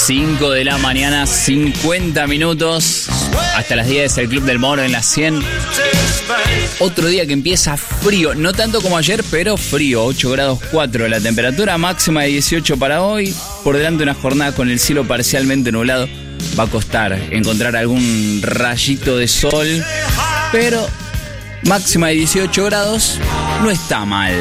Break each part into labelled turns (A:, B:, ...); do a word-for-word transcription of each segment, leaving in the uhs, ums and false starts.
A: cinco de la mañana, cincuenta minutos. Hasta las diez el Club del Moro en las cien. Otro día que empieza frío, no tanto como ayer, pero frío, ocho grados cuatro la temperatura, máxima de dieciocho para hoy. Por delante una jornada con el cielo parcialmente nublado. Va a costar encontrar algún rayito de sol, pero máxima de dieciocho grados no está mal.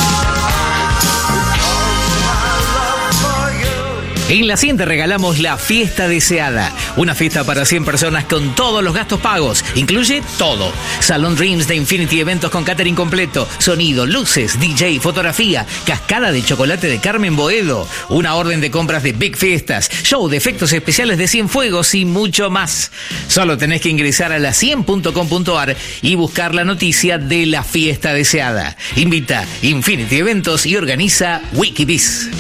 B: En la cien te regalamos la fiesta deseada. Una fiesta para cien personas con todos los gastos pagos. Incluye todo. Salón Dreams de Infinity, eventos con catering completo, sonido, luces, D J, fotografía, cascada de chocolate de Carmen Boedo, una orden de compras de Big Fiestas, show de efectos especiales de Cienfuegos y mucho más. Solo tenés que ingresar a la cien punto com punto a r y buscar la noticia de la fiesta deseada. Invita Infinity Eventos y organiza Wikibiz.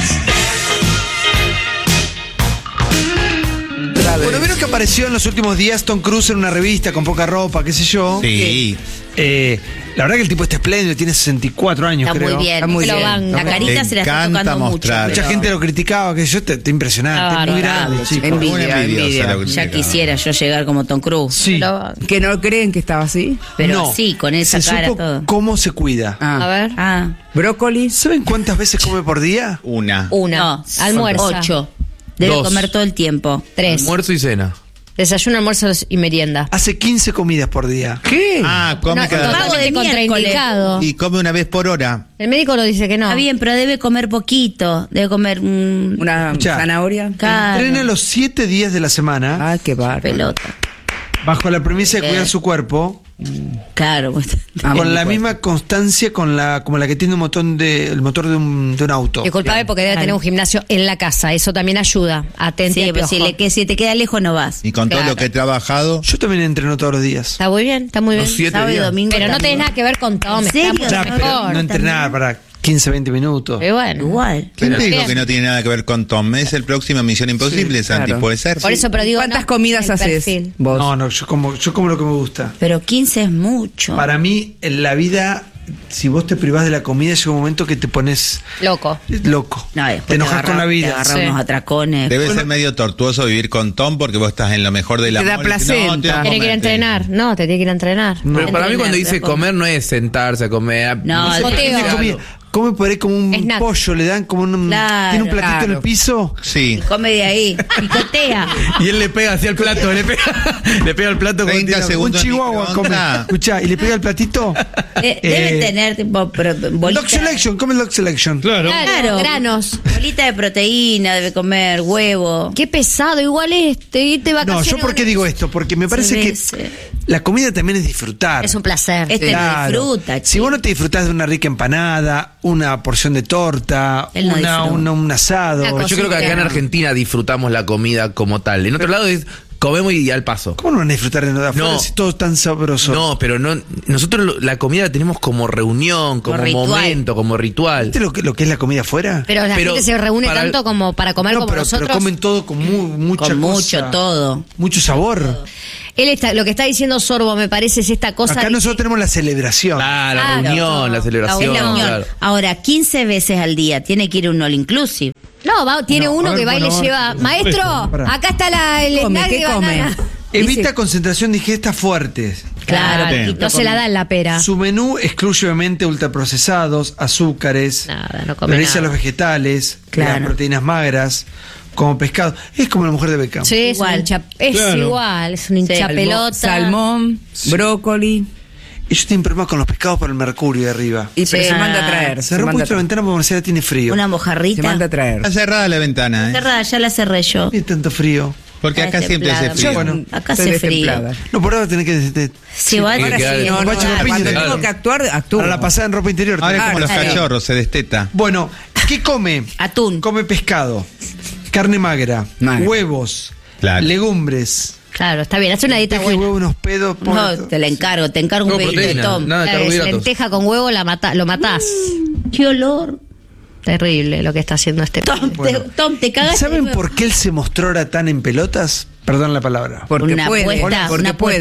C: Bueno, vieron que apareció en los últimos días Tom Cruise en una revista con poca ropa, qué sé yo.
D: Sí.
C: Eh, la verdad que el tipo está espléndido, tiene sesenta y cuatro años,
E: Está
C: creo.
E: muy bien.
F: Está muy
E: Lo
F: bien.
E: van- La
C: Está
E: carita
D: muy-
E: se la está
D: Le encanta
E: tocando mucho.
D: mostrar.
C: Mucha
E: pero-
C: gente lo criticaba, que yo, está impresionante,
E: Ah,
C: es muy
E: verdad.
C: grande, chico.
F: Envidia,
D: Una envidiosa
F: envidia.
D: lo que
E: Ya
D: critica.
E: quisiera yo llegar como Tom Cruise.
C: Sí.
E: Pero,
F: ¿Que no creen que estaba así?
E: pero
C: No,
E: sí, con esa
C: se
E: cara
C: supo
E: todo.
C: cómo se cuida.
F: Ah.
G: A ver.
E: Ah,
F: Brócoli.
C: ¿Saben cuántas veces come por día?
D: Una.
G: Una.
E: no.
G: Almuerza.
E: Ocho. Debe
H: Dos.
E: comer todo el tiempo.
G: Tres.
H: Almuerzo y cena.
G: Desayuno, almuerzo y merienda.
C: Hace quince comidas por día.
F: ¿Qué?
D: Ah, come
G: No,
D: cada
E: Pago de
G: totalmente
E: miércoles.
G: contraindicado.
D: Y come una vez por hora.
G: El médico lo dice que no.
E: Está bien, pero debe comer poquito. Debe comer mm,
F: Una
C: Escuchá.
F: zanahoria.
E: Claro.
C: Entrena los siete días de la semana
F: Ay, qué bárbaro.
E: pelota.
C: bajo la premisa de
E: Eh.
C: cuidar su cuerpo,
E: Claro.
F: Ah,
C: con
F: muy
C: la
F: fuerte.
C: misma constancia con la como la que tiene un motor de, el motor de un, de un auto.
G: Disculpame porque debe
E: Claro.
G: tener un gimnasio en la casa. Eso también ayuda. Atente
E: Sí,
G: al
E: pero si,
G: piojo.
E: le, que, si te queda lejos no vas.
D: Y con todo
G: Claro.
D: lo que he trabajado.
C: Yo también entreno todos los días.
G: Está muy bien, está muy bien.
H: Los siete
E: Sábado y
H: días.
E: domingo.
G: Pero no
E: también.
G: tenés nada que ver con todo.
E: ¿En
G: me
E: serio?
G: está mucho
C: Ya, pero
G: mejor.
C: no entrenar para quince, veinte minutos.
G: Pero bueno.
E: Igual.
D: ¿Quién te dijo
G: bien.
D: que no tiene nada que ver con Tom? Es el próximo Misión Imposible, Santi,
F: claro.
D: puede ser.
G: Por eso, pero digo.
F: ¿Cuántas
G: no,
F: comidas
G: el
F: haces
G: perfil.
F: vos?
C: No, no, yo como, yo como lo que me gusta.
E: Pero quince es mucho.
C: Para mí, en la vida, si vos te privás de la comida, llega un momento que te pones
G: Loco.
C: loco.
E: No, después
C: te enojas
E: agarra-
C: con la
E: Te
C: vida.
E: agarra
G: Sí.
E: unos atracones.
D: Debe ser medio tortuoso vivir con Tom porque vos estás en lo mejor de la
F: Te da placenta.
G: Tiene que ir a entrenar. No, te tiene que ir a entrenar.
C: No.
H: Pero para mí
E: Entrenar,
H: cuando dice
E: pero
H: comer no es sentarse a comer.
E: No,
H: sé
E: el
H: por qué
G: poteo.
H: dice
C: Come,
H: algo.
C: come por ahí como un
G: Snack.
C: pollo, le dan como un.
E: Claro,
C: tiene un platito en el
F: claro.
C: piso.
D: Sí.
E: Come de ahí. Picotea.
H: Y él le pega hacia el plato, le pega, le pega al plato con
D: treinta
H: tira-
C: Un
D: segundos.
C: chihuahua come.
D: microondas.
C: Escuchá, y le pega el platito.
E: De- debe
C: Eh,
E: tener tipo pro- bolita.
C: Dog Selection, come Dog Selection.
H: Claro.
E: Claro.
G: Granos.
E: Bolita de proteína, debe comer huevo.
G: Qué pesado. Igual este. Irte de
C: No,
G: vacaciones.
C: yo por qué digo esto, porque me parece que
E: veces.
C: la comida también es disfrutar.
G: Es un placer.
E: Este
C: Claro.
E: no disfruta.
C: Si vos no te disfrutás de una rica empanada, una porción de torta,
E: Él no
C: una,
E: disfruta.
C: una- un asado.
G: Una
H: Yo creo que acá en Argentina disfrutamos la comida como tal. En otro lado es comemos y al paso.
C: ¿Cómo no van a disfrutar de nada afuera
H: No.
C: si todo es tan sabroso?
H: No, pero no, nosotros lo- la comida la tenemos como reunión, como
E: Como ritual.
H: momento, como ritual.
C: ¿Viste lo que, lo que es la comida afuera?
G: Pero la
H: Pero
G: gente se reúne
H: para-
G: tanto como para comer
C: No,
G: como
C: pero, pero
G: nosotros.
C: comen todo con mu- mucha
E: Con
C: cosa,
E: mucho, todo.
C: mucho sabor.
G: Él está, lo que está diciendo Sorbo me parece es esta cosa.
C: Acá
G: de
C: nosotros
G: que-
C: tenemos la celebración.
H: Ah, la
G: Claro.
H: reunión, la celebración.
E: Es la unión.
H: claro.
E: Ahora, quince veces al día tiene que ir un all inclusive.
G: No, va, tiene
C: No,
G: uno
C: a ver,
G: que va y le
C: bueno,
G: lleva. Maestro,
C: Pará.
G: acá está la, el
F: Come,
G: snack
F: ¿qué
G: de
F: come?
G: banana.
C: Evita
F: Dice-
C: concentración digesta fuerte.
E: Claro,
D: Sí.
E: poquito
G: No se la
E: come.
G: da en la pera.
C: Su menú exclusivamente ultraprocesados, azúcares,
G: Nada, no come
C: prioriza
G: nada.
C: los vegetales,
E: Claro.
C: las proteínas magras, como pescado. Es como la mujer de Beckham.
G: Sí, es
E: Igual.
G: un hincha- es
H: Claro.
G: igual, es un hincha
E: Salmón-
G: pelota.
F: Salmón, brócoli.
C: Ellos tienen problemas con los pescados por el mercurio de arriba.
F: Y pero
G: Sí.
F: se manda a traer. Se
C: Cerró un
F: manda a
C: poquito la
F: traer.
C: ventana porque Marcela tiene frío.
E: Una
F: Se
E: mojarrita.
F: manda a traer.
D: Está cerrada la ventana, ¿eh?
E: Cerrada, ya la cerré yo.
C: No tiene tanto frío.
D: Porque
E: Está
D: acá siempre hace
E: destemplada.
D: frío.
C: Bueno,
E: Acá
F: Estoy
E: hace frío.
F: destemplada.
C: No, por ahora tenés que... de-
E: Si va
H: Tiene que quedar-
E: sí,
H: no,
E: es
C: no,
E: verdad.
C: no,
F: Cuando
C: no.
F: tengo que actuar, actúo.
C: Para la pasada en ropa interior.
D: Ahora es como los
E: Claro.
D: cachorros, se desteta.
C: Bueno, ¿qué come?
E: Atún.
C: Come pescado, carne magra,
F: Magra.
C: huevos,
D: Claro.
C: legumbres.
G: Claro, está bien, hace una dieta
C: Deje
G: buena.
C: huevo unos pedos.
E: No,
C: pobre-
E: te la encargo, te encargo un
H: No,
E: pedito de
H: proteína,
E: Tom.
H: nada de
G: Claro, es
H: carbohidratos.
G: lenteja con huevo la mata, lo matás.
E: ¡Qué olor!
G: Terrible lo que está haciendo este.
E: Tom,
C: Bueno.
E: te, Tom, te cagas.
C: ¿Saben por qué él se mostró ahora tan en pelotas? Perdón la palabra.
F: Porque
E: Una
F: puede.
E: apuesta,
F: porque
E: una
F: puede.
E: apuesta.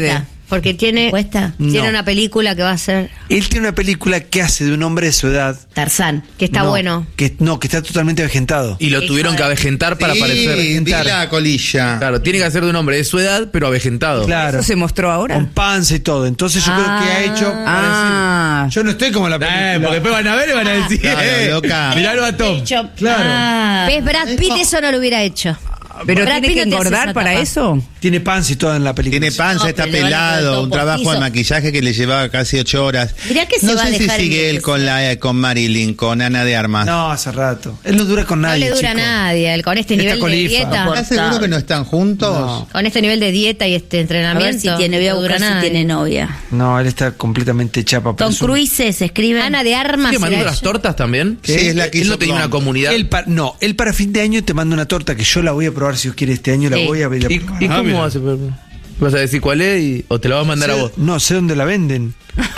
G: Porque tiene,
E: ¿Cuesta?
G: tiene
C: No.
G: una película que va a ser,
C: Él tiene una película que hace de un hombre de su edad.
E: Tarzán.
G: que está
C: No,
G: bueno.
C: Que, no, que está totalmente avejentado.
H: Y lo tuvieron que avejentar para
D: Sí,
H: parecer.
D: di la colilla.
H: Claro, tiene que hacer de un hombre de su edad, pero avejentado.
C: Claro.
F: ¿Eso se mostró ahora?
C: Con panza y todo. Entonces yo creo que ha hecho.
F: Ah.
C: para decir, yo no estoy como la película.
H: Eh, porque después van a ver y van a decir,
D: Claro,
H: eh,
D: loca.
H: miralo a Tom.
C: Claro.
E: Ah.
G: ¿Ves? Brad Pitt eso no lo hubiera hecho.
F: ¿Pero
G: Brad
F: tiene
G: Pitt
F: que
G: no te hace
F: engordar
G: esa
F: para
G: tapa.
F: eso?
C: Tiene panza y todo en la película.
D: Tiene panza,
E: No,
D: está
E: pero le van a poner
D: pelado,
E: todo
D: un trabajo
E: postizo.
D: de maquillaje que le llevaba casi ocho horas.
E: Mirá que se
D: no
E: va a
D: sé si
E: dejar
D: sigue él
E: envejecer.
D: con la eh, con Marilyn, con Ana de Armas.
C: No, hace rato. Él no dura con
G: No
C: nadie.
G: le dura a
C: chico.
G: nadie. el- Con este
C: Esta
G: nivel de
C: colifa.
G: dieta.
D: ¿Estás seguro que no están juntos?
C: No.
G: Con este nivel de dieta y este
E: A
G: entrenamiento.
E: ver si tiene, voy a
G: no dura
E: buscar si
G: nadie.
E: tiene novia.
C: No, él está completamente chapa. pero
E: Tom
C: es un-
E: Cruise se escribe.
G: Ana de Armas.
H: ¿Sigue mandando
G: era
H: las
G: ella.
H: tortas también?
D: Sí, es la que
H: Él
D: hizo
H: no tenía
D: Tom.
H: una comunidad.
C: Él pa- no, él para fin de año te manda una torta que yo la voy a probar si os quiere este año, la
E: Sí.
C: voy a ver.
H: ¿Y, y cómo hace? ¿Vas a decir cuál es y- o te la va a mandar a vos?
C: No sé dónde la venden.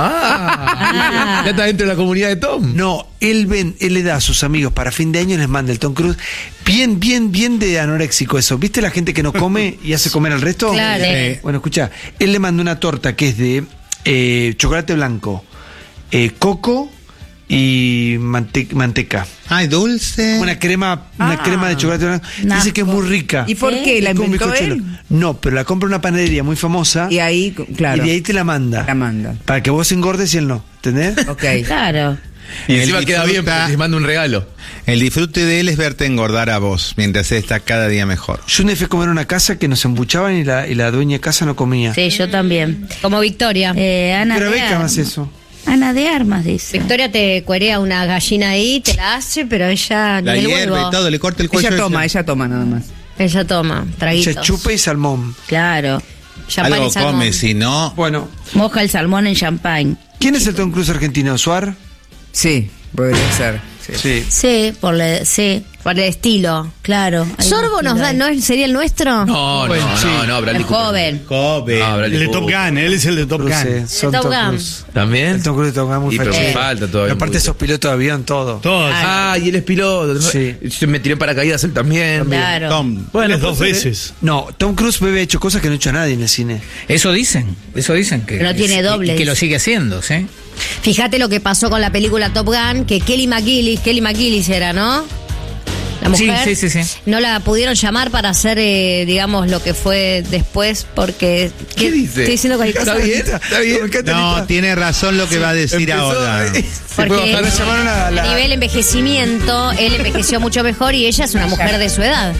H: Ah, ya está dentro de la comunidad de Tom.
C: No, él ven, él le da a sus amigos para fin de año, les manda el Tom Cruise. Bien, bien, bien de anoréxico eso. ¿Viste la gente que no come y hace comer al resto?
G: Claro.
C: Eh, Bueno, escucha, él le manda una torta que es de eh, chocolate blanco, eh, coco y mante- manteca.
D: Ay, dulce.
C: Una crema, una
F: Ah.
C: crema de chocolate blanco. Dice que es muy rica.
F: ¿Y por
E: ¿Sí?
F: qué? ¿La
C: Es como un
F: inventó
C: bizcochuelo.
F: él?
C: No, pero la compra en una panadería muy famosa.
F: Y ahí, claro.
C: Y de ahí te la manda.
F: La manda.
C: Para que vos engordes y él no. ¿Entendés?
F: Ok.
E: Claro.
H: Y
D: Él
H: encima queda bien
D: disfruta-
H: porque les manda un regalo.
D: El disfrute de él es verte engordar a vos, mientras él está cada día mejor.
C: Yo una vez fui a comer a una casa que nos embuchaban y la, y la dueña de casa no comía.
E: Sí, yo también.
G: Como Victoria.
E: Eh, Ana
C: Pero
E: de
C: Beckham
E: Armas.
C: hace eso.
E: Ana de Armas dice.
G: Victoria te cuerea una gallina ahí, te la hace, pero ella
D: La
G: ni el
D: hierve
G: huevo.
D: y todo, le corta el cuello.
F: Ella toma,
D: ella-
F: ella toma nada más.
G: Ella toma, traguitos.
C: Ella chupa y salmón.
E: Claro.
G: Champán
D: Algo
G: y salmón.
D: come, si no.
C: Bueno,
E: Moja el salmón en champagne.
C: ¿quién es el Tom Cruise argentino? ¿Suar?
F: Sí, podría ser. Sí.
C: Sí.
E: Sí, por la, sí,
G: Por el estilo.
E: claro. hay
G: ¿Sorbo
E: un
G: nos
E: estilo
G: da,
E: ahí.
G: no es- sería el nuestro?
H: No,
C: Bueno,
H: no,
C: sí.
H: no, no, Bradley
E: Es
H: Cooper.
E: joven.
D: Joven.
H: No, Bradley
I: El de Top
H: Cooper.
I: Gun, él es el de Top
C: Cruise,
I: Gun.
C: son
G: Top
C: Tom
G: Gun.
C: Cruise.
H: ¿También?
C: El Tom Cruise de Top Gun muy
H: Y pero
C: fachero.
H: me falta todavía.
C: Y aparte
H: un
C: sos piloto de avión, todo.
I: Todos.
H: Ah, y él es piloto.
C: Sí.
H: Se me tiré en paracaídas él también.
E: Claro.
D: Tom.
I: Bueno,
C: pues,
I: dos veces.
C: No, Tom Cruise bebe ha hecho cosas que no ha hecho nadie en el cine.
B: Eso dicen, eso dicen que
E: No tiene doble,
B: y que lo
E: dice.
B: sigue haciendo, ¿sí?
G: Fíjate lo que pasó con la película Top Gun, que Kelly McGillis, Kelly McGillis era, ¿no? La
B: Sí,
G: mujer.
B: sí, sí, sí.
G: No la pudieron llamar para hacer, eh, digamos, lo que fue después, porque.
H: ¿Qué dice?
G: Estoy diciendo cualquier cosa.
H: ¿Está bien? ¿Está bien?
C: Me encanta
D: No,
C: Anita.
D: tiene razón lo que va a decir
H: Empezó,
D: ahora.
H: eh, se
G: Porque
H: fue bajando.
C: La llamaron a la-
G: a nivel envejecimiento, él envejeció mucho mejor y ella es una mujer de su edad.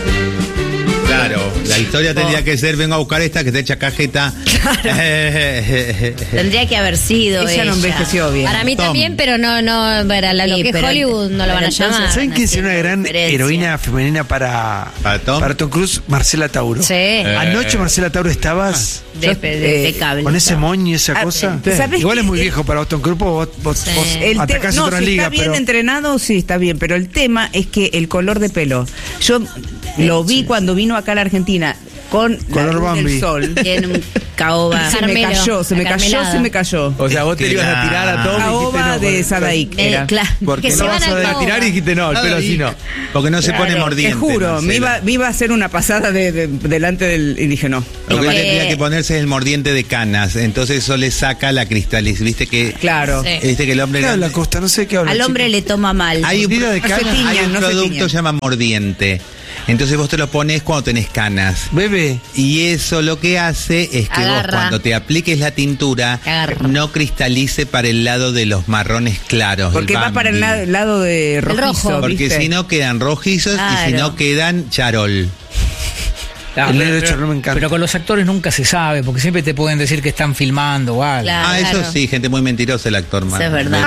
D: Claro, la historia tendría que ser, vengo a buscar esta que está hecha cajeta.
E: Tendría que haber sido
F: Ella
E: ella.
F: no envejeció bien.
G: Para mí
D: Tom.
G: también, pero no, no, para la- lo
E: Sí,
G: que es
E: pero-
G: Hollywood no lo
E: pero
G: van a
E: entonces-
G: llamar.
C: ¿Saben quién sería una
E: haciendo
C: gran
E: referencia.
C: heroína femenina para,
D: ¿Para Tom?
C: Cruise? Marcela Tauro.
G: Sí.
C: Anoche, Marcela Tauro, estabas
E: De, de, de
F: Eh,
E: cable.
C: con ese moño y esa
F: Ah,
C: cosa.
F: eh, ¿sabes
C: Igual
F: qué?
C: es muy viejo para vos, Tom Cruise, vos, vos,
G: Sí.
C: vos
F: El te-
C: atacás
F: no,
C: otra
F: si
C: liga,
F: está bien
C: pero...
F: entrenado, sí, está bien, pero el tema es que el color de pelo. Yo lo vi cuando vino acá a la Argentina con
C: Color
F: la luz
C: Bambi.
F: del sol.
E: Tiene un caoba.
F: Se me
G: Carmelo,
F: cayó, se me cayó,
G: acarmelada.
F: se me cayó.
H: O sea, vos te
D: Es
H: le ibas a
D: que
H: tirar a
D: la-
H: Tom y dijiste
F: Caoba
H: no.
F: de
H: porque-
F: Sadaik
E: Eh,
F: era.
E: claro.
C: Porque
G: Que
C: no
G: se
C: vas
G: van
C: a
G: al
C: ver-
H: A tirar y dijiste no, el pelo así no.
D: Porque no se pone
E: Claro,
D: mordiente.
F: Te juro, me
D: Marcela.
F: iba, me iba a hacer una pasada de, de- delante del. Y dije no.
D: Lo que
E: Porque-
D: tendría que ponerse es el mordiente de canas. Entonces eso le saca la cristaliz. Viste que.
F: Claro.
G: Sí.
D: Viste que el hombre.
C: ¿Qué habla, Costa? No sé qué habla.
E: Al hombre
C: chico.
E: le toma mal.
D: Hay un,
C: Mordida de
F: No se
C: cana.
F: tiñan,
D: hay un
F: no se
D: producto
F: tiñan.
D: que se llama mordiente. Entonces vos te lo pones cuando tenés canas.
C: Bebe.
D: Y eso lo que hace es que
G: Agarra.
D: vos cuando te apliques la tintura
G: Agarra.
D: no cristalice para el lado de los marrones claros.
F: Porque
D: el
F: va para el
D: Bambi.
F: la- lado de rojizo.
G: rojo.
D: Porque
F: ¿viste?
D: si no quedan rojizos y si
E: Claro.
D: no quedan charol.
B: Ah,
C: El
B: pero-
C: negro de Charlot me encanta.
B: Pero con los actores nunca se sabe, porque siempre te pueden decir que están filmando o algo.
E: Claro.
D: Ah, eso sí, gente muy mentirosa el actor.
E: Eso
D: man.
E: es verdad.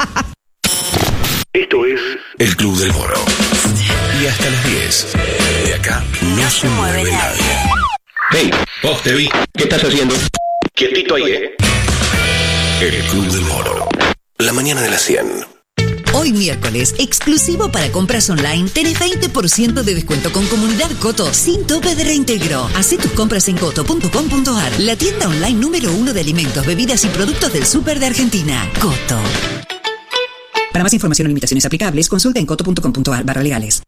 J: Esto es El Club del Moro. Y hasta las diez. De acá no, se mueve nadie. Hey, vos te vi. ¿Qué estás haciendo? Quietito ahí, ¿eh? El Club del Moro. La mañana de las cien.
K: Hoy miércoles, exclusivo para compras online, tenés veinte por ciento de descuento con Comunidad Coto sin tope de reintegro. Hacé tus compras en coto punto com punto ar, la tienda online número uno de alimentos, bebidas y productos del súper de Argentina. Coto. Para más información o limitaciones aplicables, consulta en coto punto com punto ar barra legales.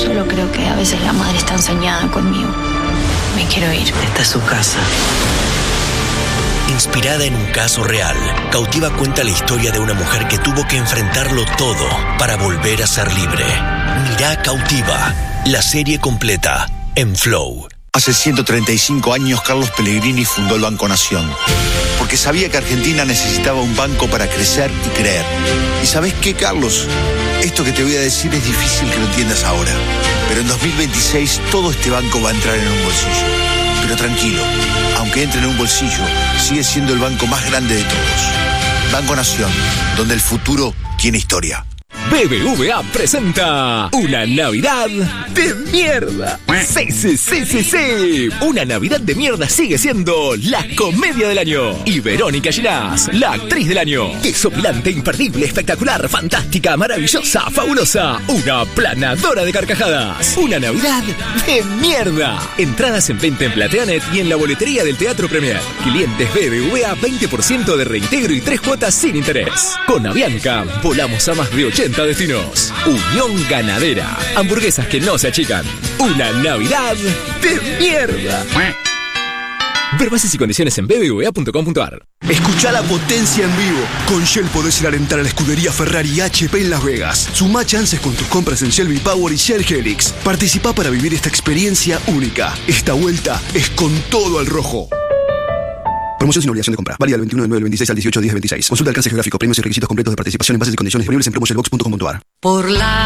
I: Solo creo que a veces la madre está ensañada conmigo. Me quiero ir.
L: Esta es su casa. Inspirada en un caso real, Cautiva cuenta la historia de una mujer que tuvo que enfrentarlo todo para volver a ser libre. Mirá Cautiva, la serie completa en Flow.
M: Hace ciento treinta y cinco años Carlos Pellegrini fundó el Banco Nación, porque sabía que Argentina necesitaba un banco para crecer y creer. ¿Y sabés qué, Carlos? Esto que te voy a decir es difícil que lo entiendas ahora, pero en dos mil veintiséis todo este banco va a entrar en un bolsillo. Pero tranquilo, aunque entre en un bolsillo, sigue siendo el banco más grande de todos. Banco Nación, donde el futuro tiene historia.
N: B B V A presenta una Navidad de mierda. Sí, sí, sí, sí, sí. Una Navidad de mierda sigue siendo la comedia del año. Y Verónica Ginás, la actriz del año. Desopilante, imperdible, espectacular, fantástica, maravillosa, fabulosa. Una planadora de carcajadas. Una Navidad de mierda. Entradas en venta en Plateanet y en la boletería del Teatro Premier. Clientes B B V A, veinte por ciento de reintegro y tres cuotas sin interés. Con Avianca, volamos a más de ochenta destinos. Unión Ganadera. Hamburguesas que no se achican. Una Navidad de mierda. Ver bases y condiciones en b b v a punto com punto a r.
O: Escuchá la potencia en vivo. Con Shell podés ir a alentar a la escudería Ferrari y H P en Las Vegas. Sumá chances con tus compras en Shell V-Power y Shell Helix. Participá para vivir esta experiencia única. Esta vuelta es con todo al rojo. Promoción sin obligación de compra. Válida del veintiuno de nueve del veintiséis al dieciocho de diez del veintiséis. Consulta alcance geográfico, premios y requisitos completos de participación en bases y condiciones disponibles en promo shell box punto com punto a r.
K: Por la